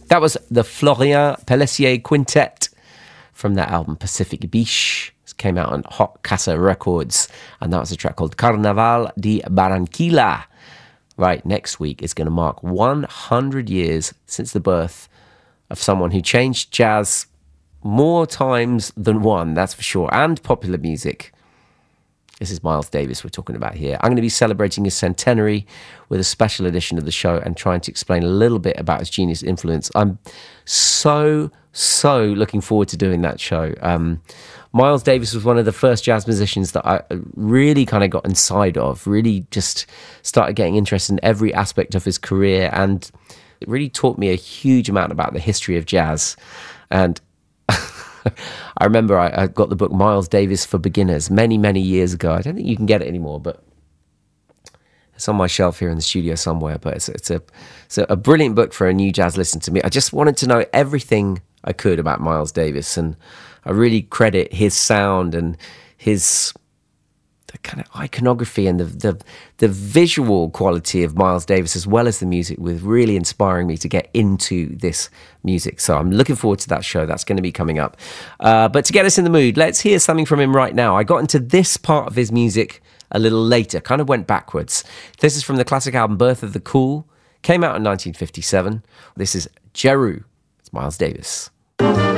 That was the Florian Pelletier Quintet from their album Pacific Beach. It came out on Hot Casa Records, and that was a track called Carnaval de Barranquilla. Right, next week is going to mark 100 years since the birth of someone who changed jazz more times than one, that's for sure, and popular music. This is Miles Davis we're talking about here. I'm going to be celebrating his centenary with a special edition of the show and trying to explain a little bit about his genius influence. I'm so looking forward to doing that show. Miles Davis was one of the first jazz musicians that I really kind of got inside of, really just started getting interested in every aspect of his career, and it really taught me a huge amount about the history of jazz. And I remember I got the book Miles Davis for Beginners many years ago. I don't think you can get it anymore, but it's on my shelf here in the studio somewhere. But it's a brilliant book for a new jazz listener to me. I just wanted to know everything I could about Miles Davis, and I really credit his sound and the kind of iconography and the visual quality of Miles Davis, as well as the music, with really inspiring me to get into this music. So I'm looking forward to that show. That's going to be coming up. But to get us in the mood, let's hear something from him right now. I got into this part of his music a little later, kind of went backwards. This is from the classic album Birth of the Cool. Came out in 1957. This is Jeru. It's Miles Davis.